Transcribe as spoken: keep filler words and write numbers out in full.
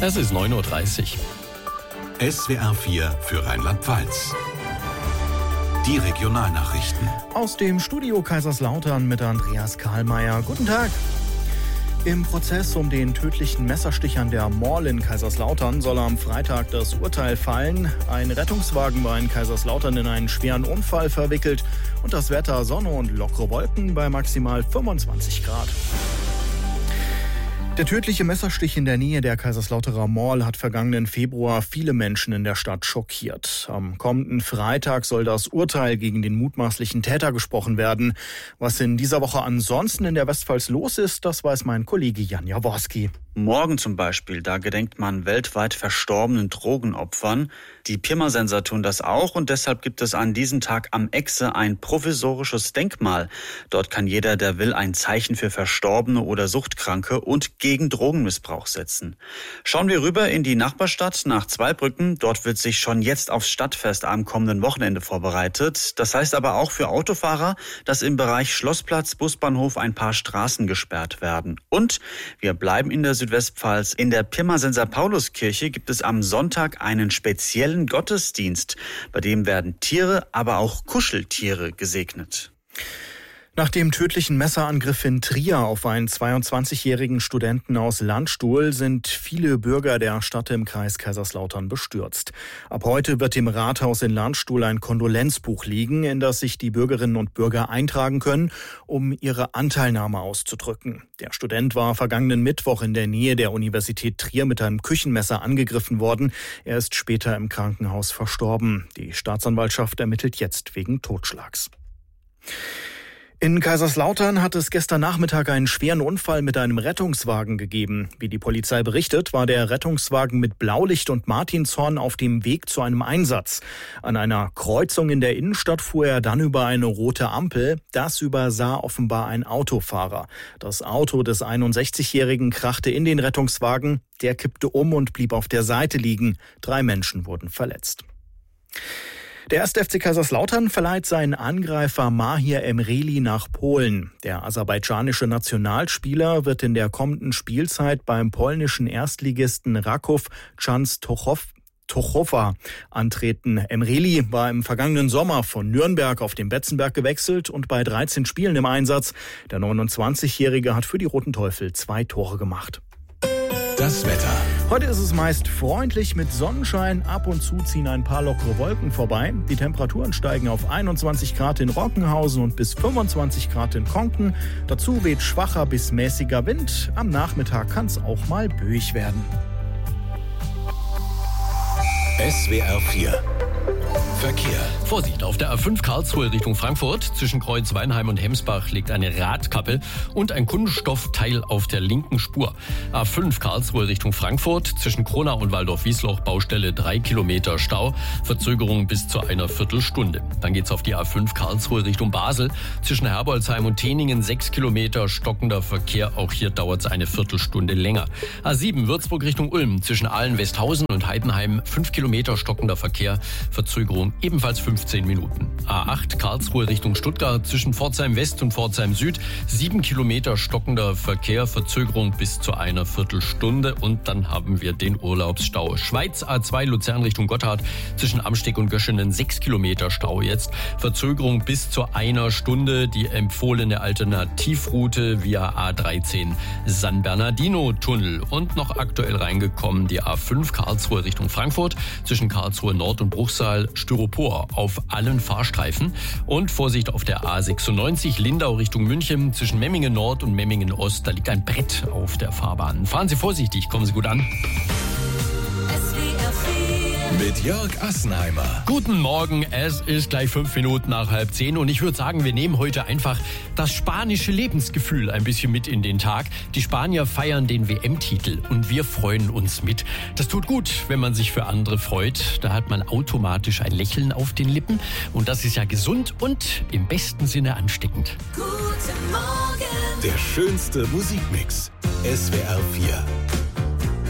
Es ist neun Uhr dreißig. S W R vier für Rheinland-Pfalz. Die Regionalnachrichten. Aus dem Studio Kaiserslautern mit Andreas Karlmeier. Guten Tag. Im Prozess um den tödlichen Messerstich an der Mall in Kaiserslautern soll am Freitag das Urteil fallen. Ein Rettungswagen war in Kaiserslautern in einen schweren Unfall verwickelt und das Wetter Sonne und lockere Wolken bei maximal fünfundzwanzig Grad. Der tödliche Messerstich in der Nähe der Kaiserslauterer Mall hat vergangenen Februar viele Menschen in der Stadt schockiert. Am kommenden Freitag soll das Urteil gegen den mutmaßlichen Täter gesprochen werden. Was in dieser Woche ansonsten in der Westpfalz los ist, das weiß mein Kollege Jan Jaworski. Morgen zum Beispiel, da gedenkt man weltweit verstorbenen Drogenopfern. Die Pirmasenser tun das auch und deshalb gibt es an diesem Tag am Exe ein provisorisches Denkmal. Dort kann jeder, der will, ein Zeichen für Verstorbene oder Suchtkranke und gegen Drogenmissbrauch setzen. Schauen wir rüber in die Nachbarstadt nach Zweibrücken. Dort wird sich schon jetzt aufs Stadtfest am kommenden Wochenende vorbereitet. Das heißt aber auch für Autofahrer, dass im Bereich Schlossplatz, Busbahnhof ein paar Straßen gesperrt werden. Und wir bleiben in der Südwestpfalz. In der Pirmasenser Pauluskirche gibt es am Sonntag einen speziellen Gottesdienst. Bei dem werden Tiere, aber auch Kuscheltiere gesegnet. Nach dem tödlichen Messerangriff in Trier auf einen zweiundzwanzigjährigen Studenten aus Landstuhl sind viele Bürger der Stadt im Kreis Kaiserslautern bestürzt. Ab heute wird im Rathaus in Landstuhl ein Kondolenzbuch liegen, in das sich die Bürgerinnen und Bürger eintragen können, um ihre Anteilnahme auszudrücken. Der Student war vergangenen Mittwoch in der Nähe der Universität Trier mit einem Küchenmesser angegriffen worden. Er ist später im Krankenhaus verstorben. Die Staatsanwaltschaft ermittelt jetzt wegen Totschlags. In Kaiserslautern hat es gestern Nachmittag einen schweren Unfall mit einem Rettungswagen gegeben. Wie die Polizei berichtet, war der Rettungswagen mit Blaulicht und Martinshorn auf dem Weg zu einem Einsatz. An einer Kreuzung in der Innenstadt fuhr er dann über eine rote Ampel. Das übersah offenbar ein Autofahrer. Das Auto des einundsechzigjährigen krachte in den Rettungswagen. Der kippte um und blieb auf der Seite liegen. Drei Menschen wurden verletzt. Der erste F C Kaiserslautern verleiht seinen Angreifer Mahir Emreli nach Polen. Der aserbaidschanische Nationalspieler wird in der kommenden Spielzeit beim polnischen Erstligisten Raków Częstochowa antreten. Emreli war im vergangenen Sommer von Nürnberg auf den Betzenberg gewechselt und bei dreizehn Spielen im Einsatz. Der neunundzwanzigjährige hat für die Roten Teufel zwei Tore gemacht. Das Wetter. Heute ist es meist freundlich mit Sonnenschein. Ab und zu ziehen ein paar lockere Wolken vorbei. Die Temperaturen steigen auf einundzwanzig Grad in Rockenhausen und bis fünfundzwanzig Grad in Konken. Dazu weht schwacher bis mäßiger Wind. Am Nachmittag kann es auch mal böig werden. S W R vier Verkehr. Vorsicht, auf der A fünf Karlsruhe Richtung Frankfurt. Zwischen Kreuzweinheim und Hemsbach liegt eine Radkappe und ein Kunststoffteil auf der linken Spur. A fünf Karlsruhe Richtung Frankfurt. Zwischen Kronau und Waldorf-Wiesloch Baustelle drei Kilometer Stau. Verzögerung bis zu einer Viertelstunde. Dann geht's auf die A fünf Karlsruhe Richtung Basel. Zwischen Herbolzheim und Teningen sechs Kilometer stockender Verkehr. Auch hier dauert es eine Viertelstunde länger. A sieben Würzburg Richtung Ulm. Zwischen Ahlen-Westhausen und Heidenheim fünf Kilometer stockender Verkehr. Verzögerung ebenfalls fünfzehn Minuten. A acht Karlsruhe Richtung Stuttgart zwischen Pforzheim West und Pforzheim Süd sieben Kilometer stockender Verkehr, Verzögerung bis zu einer Viertelstunde und dann haben wir den Urlaubsstau. Schweiz A zwei Luzern Richtung Gotthard zwischen Amsteg und Göschenen sechs Kilometer Stau jetzt, Verzögerung bis zu einer Stunde. Die empfohlene Alternativroute via A dreizehn San Bernardino Tunnel und noch aktuell reingekommen die A fünf Karlsruhe Richtung Frankfurt zwischen Karlsruhe Nord und Bruchsal Styropor auf allen Fahrstreifen und Vorsicht auf der A sechsundneunzig Lindau Richtung München zwischen Memmingen Nord und Memmingen Ost. Da liegt ein Brett auf der Fahrbahn. Fahren Sie vorsichtig, kommen Sie gut an. Mit Jörg Assenheimer. Guten Morgen, es ist gleich fünf Minuten nach halb zehn und ich würde sagen, wir nehmen heute einfach das spanische Lebensgefühl ein bisschen mit in den Tag. Die Spanier feiern den W M-Titel und wir freuen uns mit. Das tut gut, wenn man sich für andere freut. Da hat man automatisch ein Lächeln auf den Lippen und das ist ja gesund und im besten Sinne ansteckend. Guten Morgen. Der schönste Musikmix. S W R vier.